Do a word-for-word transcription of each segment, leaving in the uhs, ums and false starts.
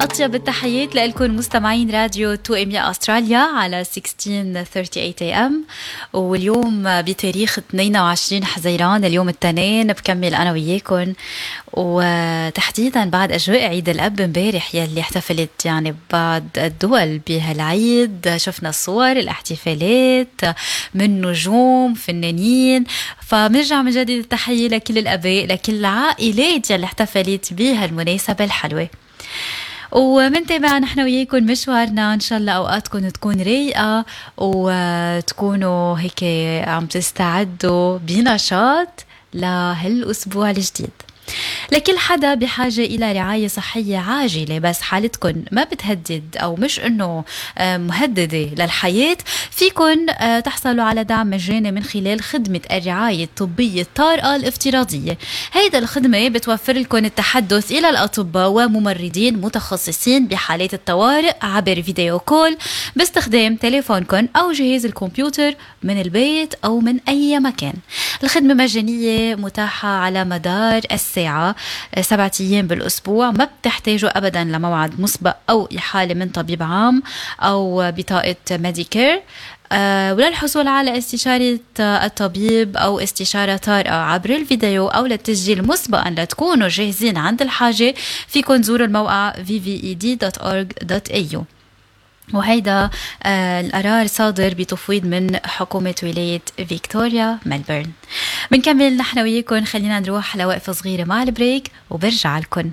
أطيب التحيات لكم مستمعين راديو تو إم إيه أستراليا على ستة عشر ثلاثين إيه إم. واليوم بتاريخ اثنين وعشرين حزيران، اليوم التنين بكمل أنا وياكم، وتحديدا بعد أجواء عيد الأب امبارح يلي احتفلت يعني بعض الدول بهالعيد. شفنا الصور الاحتفالات من نجوم فنانين، فبنرجع من جديد التحية لكل الأباء، لكل العائلات يلي احتفلت بهالمناسبة الحلوة. ومنتابع نحن وياكم مشوارنا، إن شاء الله أوقاتكم تكون رايقة وتكونوا هيك عم تستعدوا بنشاط لهالأسبوع الجديد. لكل حدا بحاجة إلى رعاية صحية عاجلة، بس حالتكن ما بتهدد أو مش إنه مهددة للحياة، فيكن تحصلوا على دعم مجاني من خلال خدمة الرعاية الطبية الطارئة الافتراضية. هيدا الخدمة بتوفر لكم التحدث إلى الأطباء وممرضين متخصصين بحالات الطوارئ عبر فيديو كول باستخدام تليفونكن أو جهاز الكمبيوتر من البيت أو من أي مكان. الخدمة مجانية متاحة على مدار الساعة سبعة أيام بالأسبوع، ما بتحتاجوا أبدا لموعد مسبق أو إحالة من طبيب عام أو بطاقة ميديكير. أه وللحصول على استشارة الطبيب أو استشارة طارئة عبر الفيديو أو للتسجيل مسبقا لتكونوا جاهزين عند الحاجة، فيكن تزوروا الموقع في في إي دي دوت أورغ دوت إيه يو. وهيدا آه القرار صادر بتفويض من حكومة ولاية فيكتوريا ملبورن. بنكمل نحن وياكم، خلينا نروح لوقفة صغيرة مع البريك وبرجع لكم.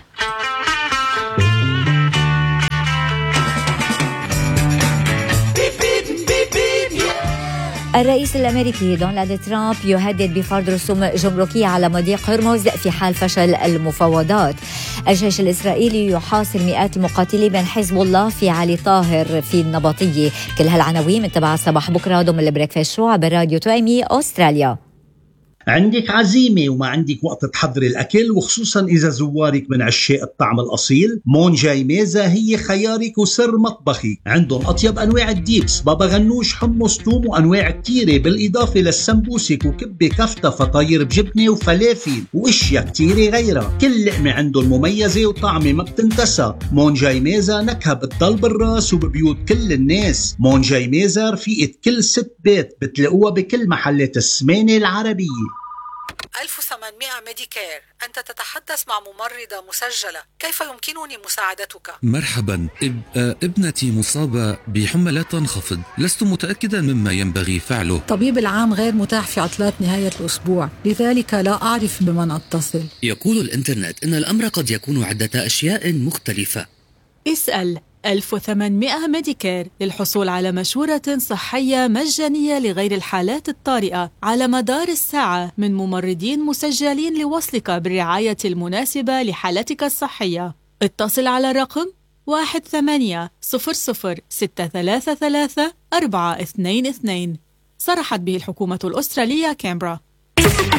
الرئيس الأمريكي دونالد ترامب يهدد بفرض رسوم جمركية على مضيق هرمز في حال فشل المفاوضات. الجيش الإسرائيلي يحاصر مئات المقاتلين من حزب الله في علي طاهر في النبطية. كل هالعناوين من تبع صباح بكرة ضمن البريكفاست شو عبر راديو تو إم إيه أستراليا. عندك عزيمة وما عندك وقت تحضري الأكل، وخصوصا إذا زوارك من عشاق الطعم الأصيل، مونجاي ميزة هي خيارك وسر مطبخي. عندهم أطيب أنواع الديبس، بابا غنوش، حمص، توم، وأنواع كتيرة، بالإضافة للسمبوسك وكبة كفتة فطاير بجبنة وفلافل وإشياء كتيرة غيرها. كل لقمة عندهم مميزة وطعمة ما بتنتسى. مونجاي ميزة نكهة بتضل بالراس وببيوت كل الناس. مونجاي ميزة رفيقة كل ست بيت، بتلاقوها بكل محلات السمانة العربية. ألف وثمانمئة ميديكير، أنت تتحدث مع ممرضة مسجلة، كيف يمكنني مساعدتك؟ مرحبا، إب... ابنتي مصابة بحمى لا تنخفض، لست متأكدا مما ينبغي فعله. طبيب العام غير متاح في عطلات نهاية الأسبوع، لذلك لا أعرف بمن أتصل. يقول الإنترنت إن الأمر قد يكون عدة أشياء مختلفة. اسأل ألف وثمانمئة ميديكير للحصول على مشورة صحية مجانية لغير الحالات الطارئة على مدار الساعة من ممرضين مسجلين لوصلك بالرعاية المناسبة لحالتك الصحية. اتصل على الرقم واحد ثمانية صفر صفر ستة ثلاثة ثلاثة أربعة اثنين اثنين. صرحت به الحكومة الأسترالية كامبرا.